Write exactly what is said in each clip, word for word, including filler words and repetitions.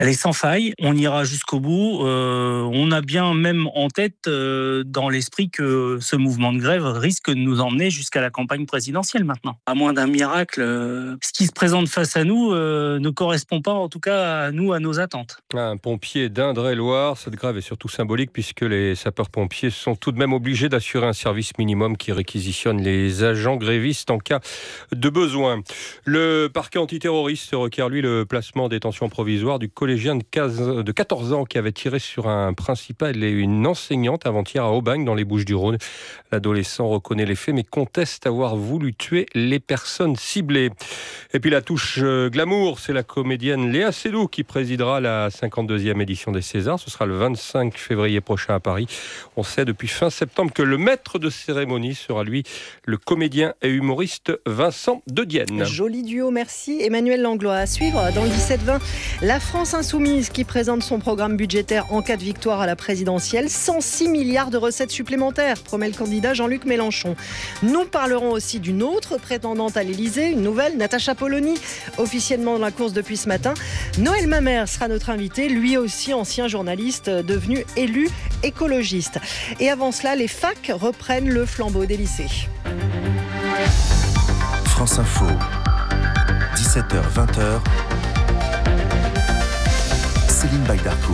Elle est sans faille, on ira jusqu'au bout. Euh, on a bien même en tête euh, dans l'esprit que ce mouvement de grève risque de nous emmener jusqu'à la campagne présidentielle maintenant. À moins d'un miracle, euh, ce qui se présente face à nous euh, ne correspond pas en tout cas à nous, à nos attentes. Un pompier d'Indre-et-Loire, cette grève est surtout symbolique puisque les sapeurs-pompiers sont tout de même obligés d'assurer un service minimum qui réquisitionne les agents grévistes en cas de besoin. Le parquet antiterroriste requiert lui le placement en détention provisoire du collégien de quatorze ans qui avait tiré sur un principal et une enseignante avant-hier à Aubagne dans les Bouches-du-Rhône. L'adolescent reconnaît les faits mais conteste avoir voulu tuer les personnes ciblées. Et puis la touche glamour, c'est la comédienne Léa Seydoux qui présidera la cinquante-deuxième édition des Césars. Ce sera le vingt-cinq février prochain à Paris. On sait depuis fin septembre que le maître de cérémonie sera lui le comédien et humoriste Vincent De Dienne. Joli duo, merci. Emmanuel Langlois à suivre dans le dix-sept vingt. La France insoumise qui présente son programme budgétaire en cas de victoire à la présidentielle. cent six milliards de recettes supplémentaires, promet le candidat Jean-Luc Mélenchon. Nous parlerons aussi d'une autre prétendante à l'Élysée, une nouvelle, Natacha Polony, officiellement dans la course depuis ce matin. Noël Mamère sera notre invité, lui aussi ancien journaliste devenu élu écologiste. Et avant cela, les facs reprennent le flambeau des lycées. France Info, dix-sept heures vingt. Céline Baydarcourt.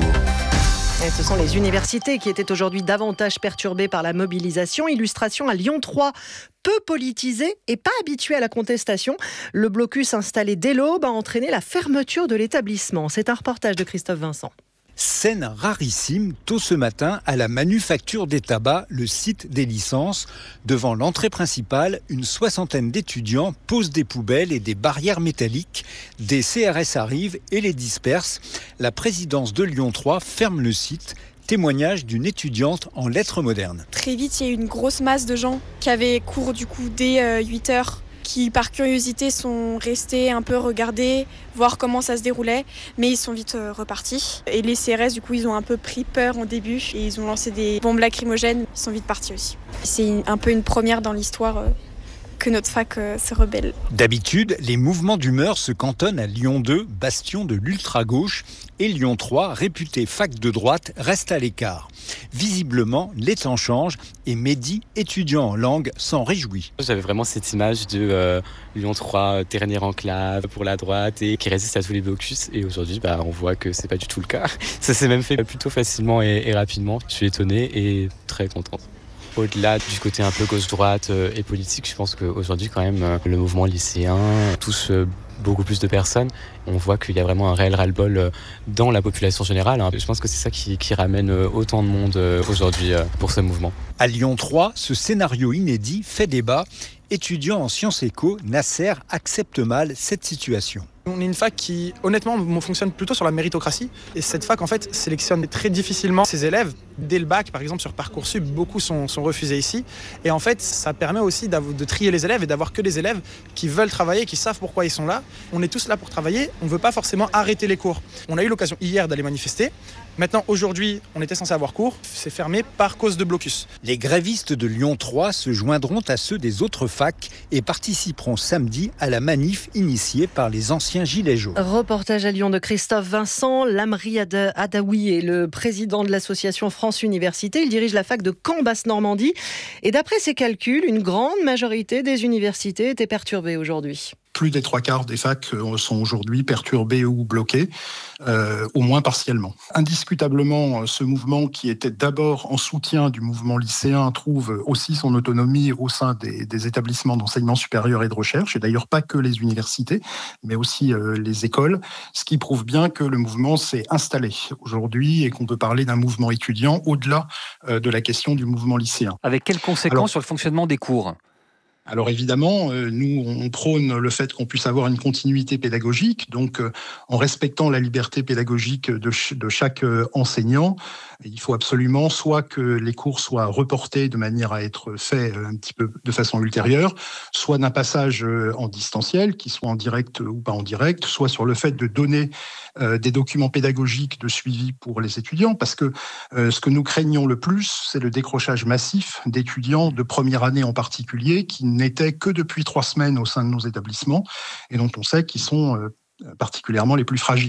Et ce sont les universités qui étaient aujourd'hui davantage perturbées par la mobilisation. Illustration à Lyon trois, peu politisé et pas habitué à la contestation. Le blocus installé dès l'aube a entraîné la fermeture de l'établissement. C'est un reportage de Christophe Vincent. Scène rarissime, tôt ce matin, à la Manufacture des Tabacs, le site des licences. Devant l'entrée principale, une soixantaine d'étudiants posent des poubelles et des barrières métalliques. Des C R S arrivent et les dispersent. La présidence de Lyon trois ferme le site. Témoignage d'une étudiante en lettres modernes. Très vite, il y a eu une grosse masse de gens qui avaient cours du coup dès huit heures. Qui par curiosité sont restés un peu regarder, voir comment ça se déroulait, mais ils sont vite euh, repartis. Et les C R S, du coup, ils ont un peu pris peur au début et ils ont lancé des bombes lacrymogènes, ils sont vite partis aussi. C'est un peu une première dans l'histoire euh, que notre fac euh, se rebelle. D'habitude, les mouvements d'humeur se cantonnent à Lyon deux, bastion de l'ultra-gauche, et Lyon trois, réputé fac de droite, reste à l'écart. Visiblement, les temps changent et Mehdi, étudiant en langue, s'en réjouit. J'avais vraiment cette image de euh, Lyon trois, dernière enclave pour la droite et qui résiste à tous les blocus. Et aujourd'hui, bah, on voit que c'est pas du tout le cas. Ça s'est même fait plutôt facilement et, et rapidement. Je suis étonné et très contente. Au-delà du côté un peu gauche-droite euh, et politique, je pense qu'aujourd'hui, quand même, euh, le mouvement lycéen touche euh, beaucoup plus de personnes. On voit qu'il y a vraiment un réel ras-le-bol euh, dans la population générale. Hein. Je pense que c'est ça qui, qui ramène euh, autant de monde euh, aujourd'hui euh, pour ce mouvement. À Lyon trois, ce scénario inédit fait débat. Étudiant en sciences éco, Nasser accepte mal cette situation. On est une fac qui, honnêtement, fonctionne plutôt sur la méritocratie. Et cette fac, en fait, sélectionne très difficilement ses élèves. Dès le bac, par exemple, sur Parcoursup, beaucoup sont, sont refusés ici. Et en fait, ça permet aussi de trier les élèves et d'avoir que des élèves qui veulent travailler, qui savent pourquoi ils sont là. On est tous là pour travailler. On ne veut pas forcément arrêter les cours. On a eu l'occasion hier d'aller manifester. Maintenant, aujourd'hui, on était censé avoir cours. C'est fermé par cause de blocus. Les grévistes de Lyon trois se joindront à ceux des autres facs et participeront samedi à la manif initiée par les anciens Gilets jaunes. Reportage à Lyon de Christophe Vincent. Lamri Adaoui est le président de l'association France Université. Il dirige la fac de Caen-Basse-Normandie. Et d'après ses calculs, une grande majorité des universités étaient perturbées aujourd'hui. Plus des trois quarts des facs sont aujourd'hui perturbés ou bloqués, euh, au moins partiellement. Indiscutablement, ce mouvement qui était d'abord en soutien du mouvement lycéen trouve aussi son autonomie au sein des, des établissements d'enseignement supérieur et de recherche, et d'ailleurs pas que les universités, mais aussi euh, les écoles, ce qui prouve bien que le mouvement s'est installé aujourd'hui et qu'on peut parler d'un mouvement étudiant au-delà euh, de la question du mouvement lycéen. Avec quelles conséquences Alors, sur le fonctionnement des cours ? Alors évidemment, euh, nous, on prône le fait qu'on puisse avoir une continuité pédagogique, donc euh, en respectant la liberté pédagogique de, ch- de chaque euh, enseignant. Il faut absolument soit que les cours soient reportés de manière à être faits un petit peu de façon ultérieure, soit d'un passage en distanciel, qui soit en direct ou pas en direct, soit sur le fait de donner euh, des documents pédagogiques de suivi pour les étudiants, parce que euh, ce que nous craignons le plus, c'est le décrochage massif d'étudiants de première année en particulier, qui n'étaient que depuis trois semaines au sein de nos établissements, et dont on sait qu'ils sont euh, particulièrement les plus fragiles.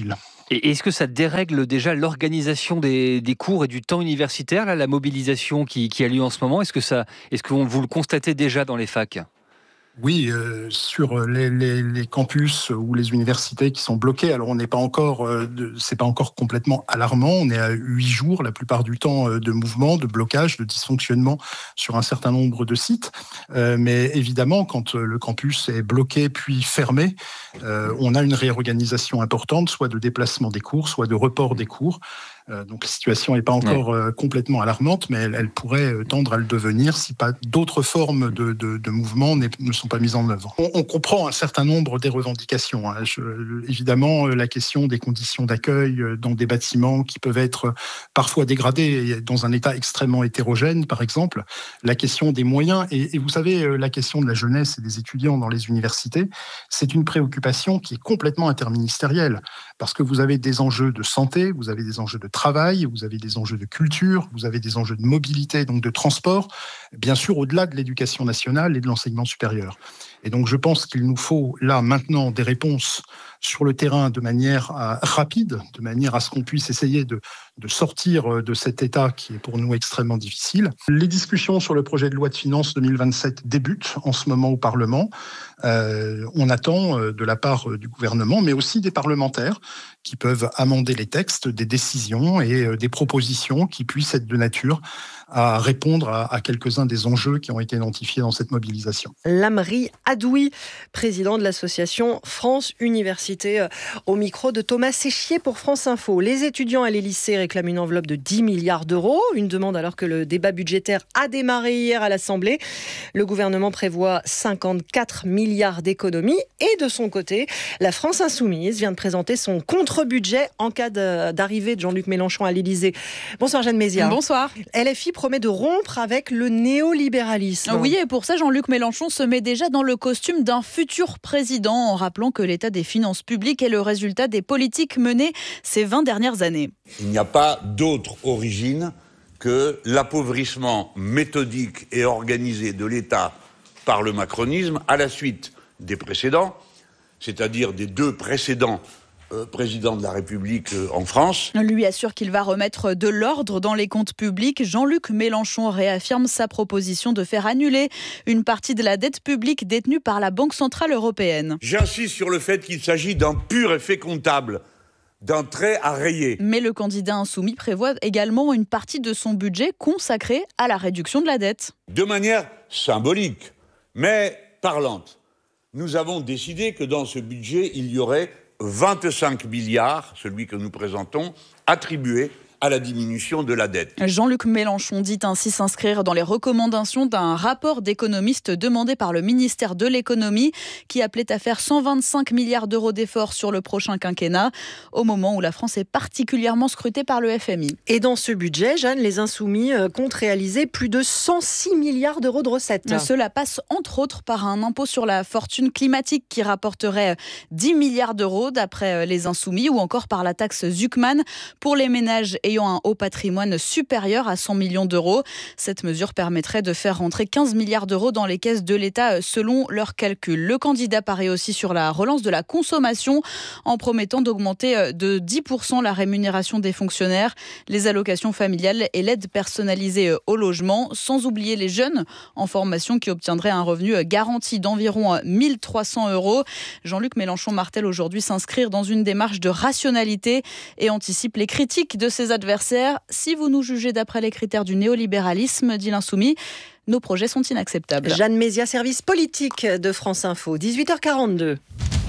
Et est-ce que ça dérègle déjà l'organisation des, des cours et du temps universitaire, là, la mobilisation qui, qui a lieu en ce moment? Est-ce que, ça, est-ce que vous le constatez déjà dans les facs? Oui, euh, sur les, les, les campus ou les universités qui sont bloqués, alors on n'est pas encore, euh, de, c'est pas encore complètement alarmant. On est à huit jours la plupart du temps euh, de mouvement, de blocage, de dysfonctionnement sur un certain nombre de sites. Euh, mais évidemment, quand le campus est bloqué puis fermé, euh, on a une réorganisation importante, soit de déplacement des cours, soit de report des cours. Euh, donc la situation n'est pas encore euh, complètement alarmante, mais elle, elle pourrait tendre à le devenir si pas d'autres formes de, de, de mouvement ne sont pas mises en œuvre. On, on comprend un certain nombre des revendications. Hein. Je, évidemment, la question des conditions d'accueil dans des bâtiments qui peuvent être parfois dégradés dans un état extrêmement hétérogène, par exemple. La question des moyens, et, et vous savez, la question de la jeunesse et des étudiants dans les universités, c'est une préoccupation qui est complètement interministérielle, parce que vous avez des enjeux de santé, vous avez des enjeux de travail, vous avez des enjeux de culture, vous avez des enjeux de mobilité, donc de transport, bien sûr au-delà de l'éducation nationale et de l'enseignement supérieur. Et donc je pense qu'il nous faut là maintenant des réponses sur le terrain de manière à, rapide, de manière à ce qu'on puisse essayer de, de sortir de cet état qui est pour nous extrêmement difficile. Les discussions sur le projet de loi de finances deux mille vingt-sept débutent en ce moment au Parlement. Euh, on attend de la part du gouvernement, mais aussi des parlementaires qui peuvent amender les textes, des décisions et des propositions qui puissent être de nature à répondre à, à quelques-uns des enjeux qui ont été identifiés dans cette mobilisation. Lamri Adoui, président de l'association France Université, au micro de Thomas Séchier pour France Info. Les étudiants à les lycées réclament une enveloppe de dix milliards d'euros, une demande alors que le débat budgétaire a démarré hier à l'Assemblée. Le gouvernement prévoit cinquante-quatre milliards d'économies et de son côté, la France Insoumise vient de présenter son contre-budget en cas d'arrivée de Jean-Luc Mélenchon à l'Élysée. Bonsoir Jeanne Mézières. Bonsoir. L F I promet de rompre avec le néolibéralisme. Oui, et pour ça, Jean-Luc Mélenchon se met déjà dans le costume d'un futur président en rappelant que l'état des finances publiques est le résultat des politiques menées ces vingt dernières années. Il n'y a pas d'autre origine que l'appauvrissement méthodique et organisé de l'État par le macronisme à la suite des précédents, c'est-à-dire des deux précédents Euh, président de la République euh, en France. Lui assure qu'il va remettre de l'ordre dans les comptes publics. Jean-Luc Mélenchon réaffirme sa proposition de faire annuler une partie de la dette publique détenue par la Banque Centrale Européenne. J'insiste sur le fait qu'il s'agit d'un pur effet comptable, d'un trait à rayer. Mais le candidat insoumis prévoit également une partie de son budget consacrée à la réduction de la dette. De manière symbolique, mais parlante. Nous avons décidé que dans ce budget, il y aurait vingt-cinq milliards, celui que nous présentons, attribués à la diminution de la dette. Jean-Luc Mélenchon dit ainsi s'inscrire dans les recommandations d'un rapport d'économistes demandé par le ministère de l'économie qui appelait à faire cent vingt-cinq milliards d'euros d'efforts sur le prochain quinquennat, au moment où la France est particulièrement scrutée par le F M I. Et dans ce budget, Jeanne, les Insoumis comptent réaliser plus de cent six milliards d'euros de recettes. Cela passe entre autres par un impôt sur la fortune climatique qui rapporterait dix milliards d'euros d'après les Insoumis, ou encore par la taxe Zuckman pour les ménages ayant un haut patrimoine supérieur à cent millions d'euros. Cette mesure permettrait de faire rentrer quinze milliards d'euros dans les caisses de l'État selon leurs calculs. Le candidat parie aussi sur la relance de la consommation en promettant d'augmenter de dix pour cent la rémunération des fonctionnaires, les allocations familiales et l'aide personnalisée au logement, sans oublier les jeunes en formation qui obtiendraient un revenu garanti d'environ mille trois cents euros. Jean-Luc Mélenchon martèle aujourd'hui s'inscrire dans une démarche de rationalité et anticipe les critiques de ses adversaires. Si vous nous jugez d'après les critères du néolibéralisme, dit l'insoumis, nos projets sont inacceptables. Jeanne Mézières, service politique de France Info, dix-huit heures quarante-deux.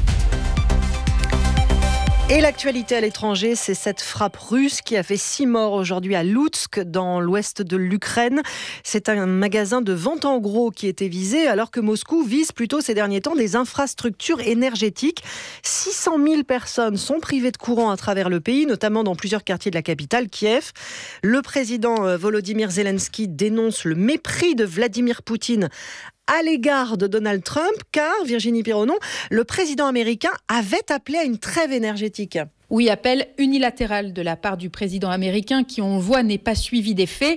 Et l'actualité à l'étranger, c'est cette frappe russe qui a fait six morts aujourd'hui à Loutsk, dans l'ouest de l'Ukraine. C'est un magasin de vente en gros qui était visé, alors que Moscou vise plutôt ces derniers temps des infrastructures énergétiques. six cent mille personnes sont privées de courant à travers le pays, notamment dans plusieurs quartiers de la capitale, Kiev. Le président Volodymyr Zelensky dénonce le mépris de Vladimir Poutine à l'égard de Donald Trump, car, Virginie Pironon, le président américain avait appelé à une trêve énergétique. Oui, appel unilatéral de la part du président américain qui, on le voit, n'est pas suivi des faits.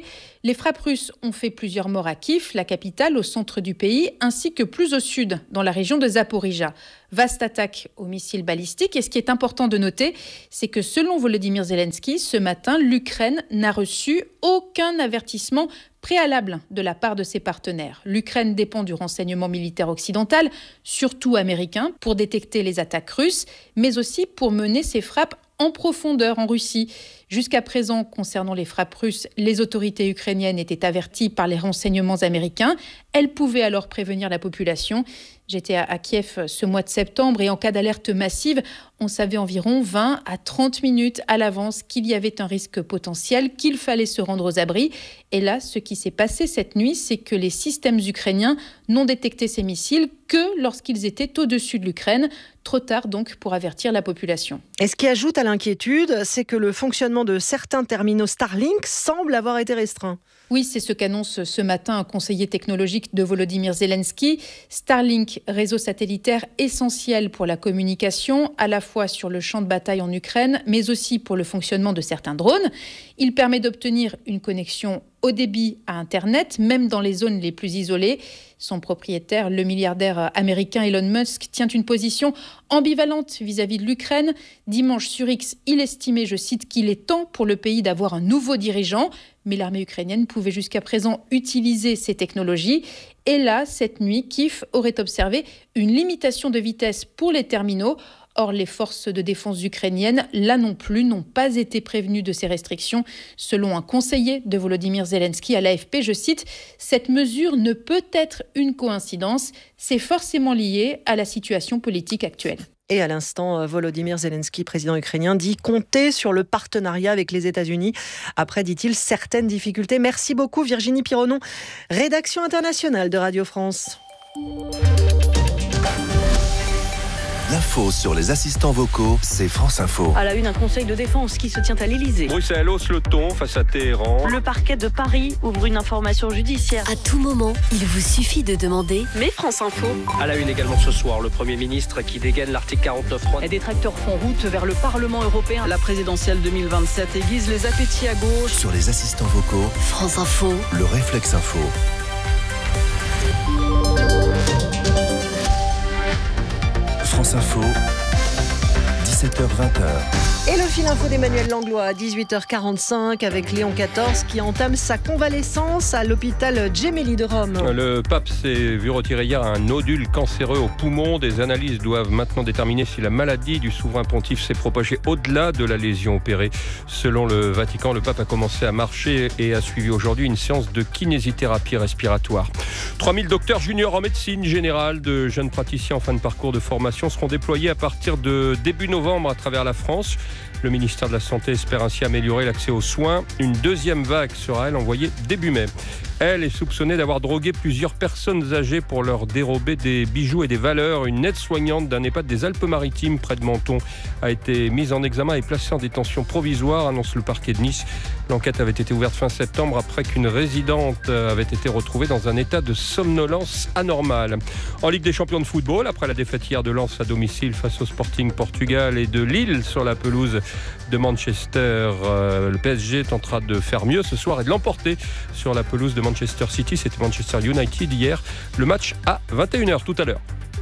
Les frappes russes ont fait plusieurs morts à Kiev, la capitale, au centre du pays, ainsi que plus au sud, dans la région de Zaporijia. Vaste attaque aux missiles balistiques. Et ce qui est important de noter, c'est que selon Volodymyr Zelensky, ce matin, l'Ukraine n'a reçu aucun avertissement préalable de la part de ses partenaires. L'Ukraine dépend du renseignement militaire occidental, surtout américain, pour détecter les attaques russes, mais aussi pour mener ses frappes en profondeur en Russie. Jusqu'à présent, concernant les frappes russes, les autorités ukrainiennes étaient averties par les renseignements américains. Elles pouvaient alors prévenir la population. J'étais à Kiev ce mois de septembre et en cas d'alerte massive, on savait environ vingt à trente minutes à l'avance qu'il y avait un risque potentiel, qu'il fallait se rendre aux abris. Et là, ce qui s'est passé cette nuit, c'est que les systèmes ukrainiens n'ont détecté ces missiles que lorsqu'ils étaient au-dessus de l'Ukraine. Trop tard donc pour avertir la population. Et ce qui ajoute à l'inquiétude, c'est que le fonctionnement de certains terminaux Starlink semble avoir été restreint. Oui, c'est ce qu'annonce ce matin un conseiller technologique de Volodymyr Zelensky. Starlink, réseau satellitaire essentiel pour la communication, à la fois sur le champ de bataille en Ukraine, mais aussi pour le fonctionnement de certains drones. Il permet d'obtenir une connexion haut débit à Internet, même dans les zones les plus isolées. Son propriétaire, le milliardaire américain Elon Musk, tient une position ambivalente vis-à-vis de l'Ukraine. Dimanche sur X, il estimait, je cite, qu'il est temps pour le pays d'avoir un nouveau dirigeant. Mais l'armée ukrainienne pouvait jusqu'à présent utiliser ces technologies. Et là, cette nuit, Kiev aurait observé une limitation de vitesse pour les terminaux. Or, les forces de défense ukrainiennes, là non plus, n'ont pas été prévenues de ces restrictions. Selon un conseiller de Volodymyr Zelensky à l'A F P, je cite, « Cette mesure ne peut être une coïncidence, c'est forcément lié à la situation politique actuelle ». Et à l'instant, Volodymyr Zelensky, président ukrainien, dit compter sur le partenariat avec les États-Unis. Après, dit-il, certaines difficultés. Merci beaucoup Virginie Pironon, rédaction internationale de Radio France. L'info sur les assistants vocaux, c'est France Info. À la une, un conseil de défense qui se tient à l'Elysée. Bruxelles hausse le ton face à Téhéran. Le parquet de Paris ouvre une information judiciaire. À tout moment, il vous suffit de demander. Mais France Info. À la une également ce soir, le Premier ministre qui dégaine l'article quarante-neuf trois. Les détracteurs font route vers le Parlement européen. La présidentielle deux mille vingt-sept aiguise les appétits à gauche. Sur les assistants vocaux, France Info. Le réflexe info. France Info. dix-sept heures vingt. Et le fil info d'Emmanuel Langlois à dix-huit heures quarante-cinq avec Léon quatorze qui entame sa convalescence à l'hôpital Gemelli de Rome. Le pape s'est vu retirer hier un nodule cancéreux au poumon. Des analyses doivent maintenant déterminer si la maladie du souverain pontife s'est propagée au-delà de la lésion opérée. Selon le Vatican, le pape a commencé à marcher et a suivi aujourd'hui une séance de kinésithérapie respiratoire. trois mille docteurs juniors en médecine générale, de jeunes praticiens en fin de parcours de formation seront déployés à partir de début novembre à travers la France. Le ministère de la Santé espère ainsi améliorer l'accès aux soins. Une deuxième vague sera, elle, envoyée début mai. Elle est soupçonnée d'avoir drogué plusieurs personnes âgées pour leur dérober des bijoux et des valeurs. Une aide-soignante d'un EHPAD des Alpes-Maritimes, près de Menton, a été mise en examen et placée en détention provisoire, annonce le parquet de Nice. L'enquête avait été ouverte fin septembre après qu'une résidente avait été retrouvée dans un état de somnolence anormale. En Ligue des champions de football, après la défaite hier de Lens à domicile face au Sporting Portugal et de Lille sur la pelouse de Manchester, euh, le P S G tentera de faire mieux ce soir et de l'emporter sur la pelouse de Manchester City. C'était Manchester United hier. Le match à vingt et une heures tout à l'heure.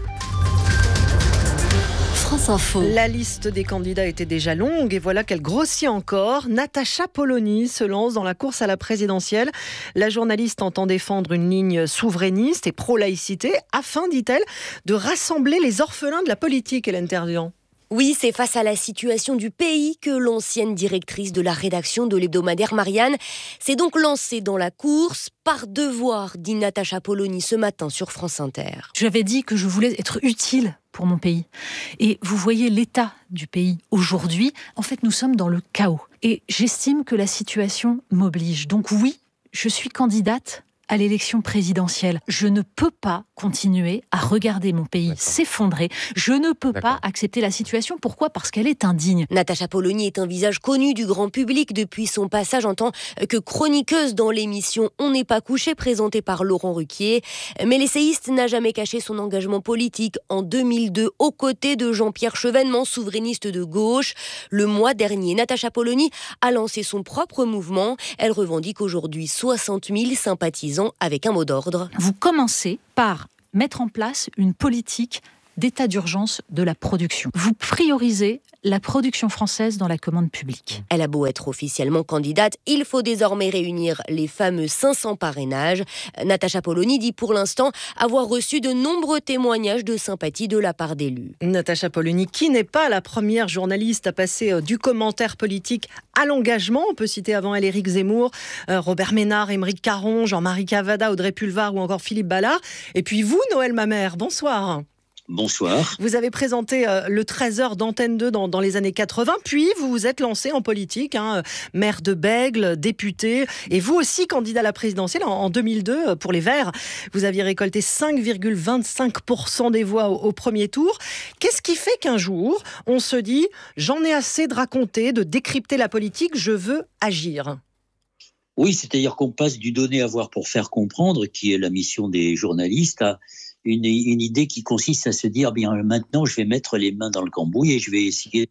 France Info. La liste des candidats était déjà longue et voilà qu'elle grossit encore. Natacha Polony se lance dans la course à la présidentielle. La journaliste entend défendre une ligne souverainiste et pro-laïcité afin, dit-elle, de rassembler les orphelins de la politique, Hélène Terdian. Oui, c'est face à la situation du pays que l'ancienne directrice de la rédaction de l'hebdomadaire Marianne s'est donc lancée dans la course par devoir, dit Natacha Polony ce matin sur France Inter. J'avais dit que je voulais être utile pour mon pays. Et vous voyez l'état du pays aujourd'hui. En fait, nous sommes dans le chaos. Et j'estime que la situation m'oblige. Donc oui, je suis candidate à l'élection présidentielle. Je ne peux pas continuer à regarder mon pays D'accord. s'effondrer. Je ne peux D'accord. pas accepter la situation. Pourquoi ? Parce qu'elle est indigne. Natacha Polony est un visage connu du grand public depuis son passage en tant que chroniqueuse dans l'émission On n'est pas couché présentée par Laurent Ruquier. Mais l'essayiste n'a jamais caché son engagement politique. En deux mille deux, aux côtés de Jean-Pierre Chevènement, souverainiste de gauche. Le mois dernier, Natacha Polony a lancé son propre mouvement. Elle revendique aujourd'hui soixante mille sympathisants avec un mot d'ordre. Vous commencez par mettre en place une politique d'état d'urgence de la production. Vous priorisez la production française dans la commande publique. Elle a beau être officiellement candidate, il faut désormais réunir les fameux cinq cents parrainages. Natacha Polony dit pour l'instant avoir reçu de nombreux témoignages de sympathie de la part d'élus. Natacha Polony, qui n'est pas la première journaliste à passer du commentaire politique à l'engagement. On peut citer avant elle Éric Zemmour, Robert Ménard, Émeric Caron, Jean-Marie Cavada, Audrey Pulvar ou encore Philippe Ballard. Et puis vous, Noël Mamère, bonsoir. Bonsoir. Vous avez présenté euh, le treize heures d'Antenne deux dans, dans les années quatre-vingts, puis vous vous êtes lancé en politique, hein, maire de Bègles, député, et vous aussi candidat à la présidentielle en, en deux mille deux pour les Verts. Vous aviez récolté cinq virgule vingt-cinq pour cent des voix au, au premier tour. Qu'est-ce qui fait qu'un jour, on se dit « j'en ai assez de raconter, de décrypter la politique, je veux agir ». Oui, c'est-à-dire qu'on passe du donner à voir pour faire comprendre, qui est la mission des journalistes, à Une, une idée qui consiste à se dire, bien maintenant je vais mettre les mains dans le cambouis et je vais essayer,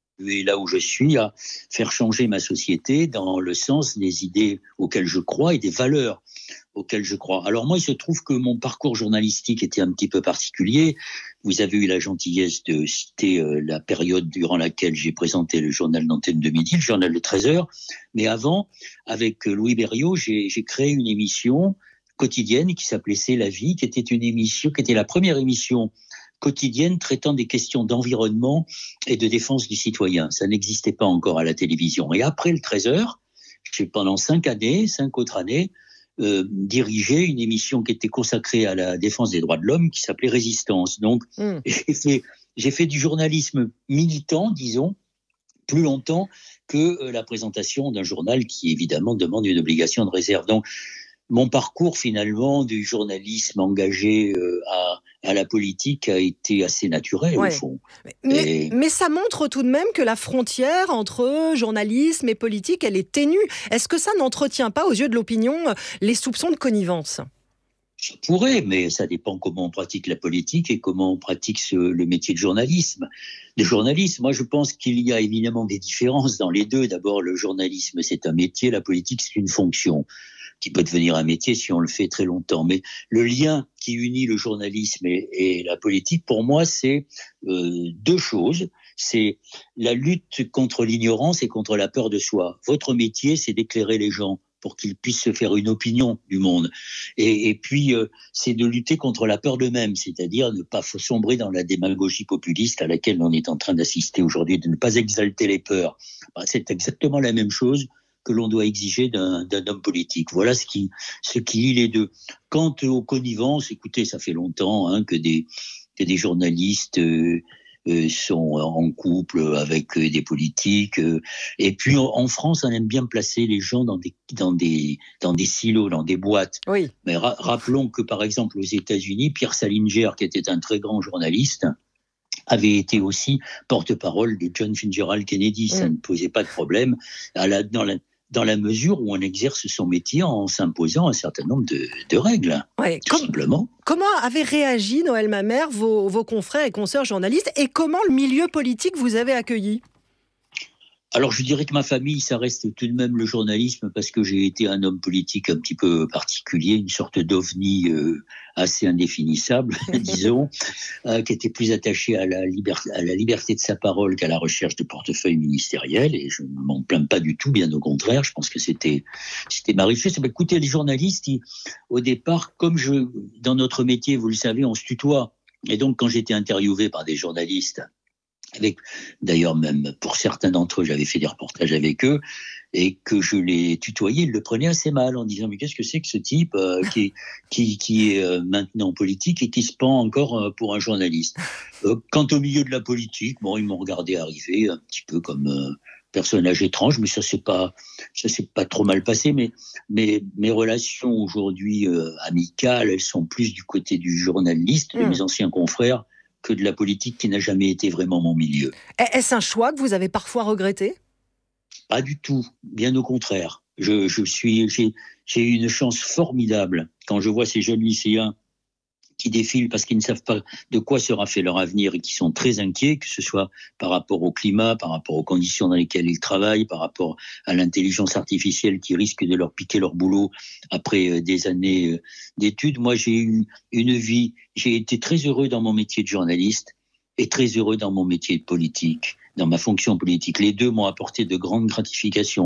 là où je suis, à faire changer ma société dans le sens des idées auxquelles je crois et des valeurs auxquelles je crois. Alors moi, il se trouve que mon parcours journalistique était un petit peu particulier. Vous avez eu la gentillesse de citer euh, la période durant laquelle j'ai présenté le journal d'Antenne de midi, le journal de treize heures. Mais avant, avec Louis Berriot, j'ai, j'ai créé une émission quotidienne qui s'appelait C'est la vie, qui était une émission, qui était la première émission quotidienne traitant des questions d'environnement et de défense du citoyen. Ça n'existait pas encore à la télévision. Et après le treize heures, j'ai pendant cinq années, cinq autres années, euh, dirigé une émission qui était consacrée à la défense des droits de l'homme, qui s'appelait Résistance. Donc, mmh. j'ai fait, j'ai fait du journalisme militant, disons, plus longtemps que euh, la présentation d'un journal qui, évidemment, demande une obligation de réserve. Donc, mon parcours, finalement, du journalisme engagé euh, à, à la politique a été assez naturel, ouais. au fond. Mais, et... mais ça montre tout de même que la frontière entre journalisme et politique, elle est ténue. Est-ce que ça n'entretient pas, aux yeux de l'opinion, les soupçons de connivence ? Ça pourrait, mais ça dépend comment on pratique la politique et comment on pratique ce, le métier de journalisme. De journaliste, moi je pense qu'il y a évidemment des différences dans les deux. D'abord, le journalisme, c'est un métier, la politique, c'est une fonction qui peut devenir un métier si on le fait très longtemps. Mais le lien qui unit le journalisme et, et la politique, pour moi, c'est euh, deux choses. C'est la lutte contre l'ignorance et contre la peur de soi. Votre métier, c'est d'éclairer les gens pour qu'ils puissent se faire une opinion du monde. Et, et puis, euh, c'est de lutter contre la peur d'eux-mêmes, c'est-à-dire ne pas sombrer dans la démagogie populiste à laquelle on est en train d'assister aujourd'hui, de ne pas exalter les peurs. Ben, c'est exactement la même chose que l'on doit exiger d'un, d'un homme politique. Voilà ce qui, ce qui lie les deux. Quant aux connivences, écoutez, ça fait longtemps hein, que, des, que des journalistes euh, euh, sont en couple avec euh, des politiques. Euh, et puis en, en France, on aime bien placer les gens dans des, dans des, dans des silos, dans des boîtes. Oui. Mais ra- rappelons que par exemple aux États-Unis, Pierre Salinger, qui était un très grand journaliste, avait été aussi porte-parole de John Fitzgerald Kennedy. Ça mmh. ne posait pas de problème à la, dans la dans la mesure où on exerce son métier en s'imposant un certain nombre de, de règles, ouais, tout com- simplement. Comment avaient réagi, Noël Mamère, vos, vos confrères et consoeurs journalistes, et comment le milieu politique vous avait accueilli ? Alors, je dirais que ma famille, ça reste tout de même le journalisme parce que j'ai été un homme politique un petit peu particulier, une sorte d'ovni euh, assez indéfinissable, disons, euh, qui était plus attaché à la, liberté, à la liberté de sa parole qu'à la recherche de portefeuille ministériel. Et je ne m'en plains pas du tout, bien au contraire. Je pense que c'était, c'était ma richesse. Mais écoutez, les journalistes, ils, au départ, comme je, dans notre métier, vous le savez, on se tutoie. Et donc, quand j'étais interviewé par des journalistes, avec, d'ailleurs, même pour certains d'entre eux, j'avais fait des reportages avec eux, et que je les tutoyais, ils le prenaient assez mal en disant « Mais qu'est-ce que c'est que ce type euh, qui, qui, qui est euh, maintenant politique et qui se pend encore euh, pour un journaliste ?» euh, Quant au milieu de la politique, bon, ils m'ont regardé arriver un petit peu comme... Euh, personnage étrange, mais ça c'est pas, ça s'est pas trop mal passé. Mais, mais mes relations aujourd'hui euh, amicales, elles sont plus du côté du journaliste, mmh. de mes anciens confrères, que de la politique qui n'a jamais été vraiment mon milieu. Est-ce un choix que vous avez parfois regretté ? Pas du tout, bien au contraire. Je, je suis, j'ai, j'ai eu une chance formidable quand je vois ces jeunes lycéens qui défilent parce qu'ils ne savent pas de quoi sera fait leur avenir et qui sont très inquiets, que ce soit par rapport au climat, par rapport aux conditions dans lesquelles ils travaillent, par rapport à l'intelligence artificielle qui risque de leur piquer leur boulot après des années d'études. Moi, j'ai eu une vie, j'ai été très heureux dans mon métier de journaliste et très heureux dans mon métier de politique, dans ma fonction politique. Les deux m'ont apporté de grandes gratifications.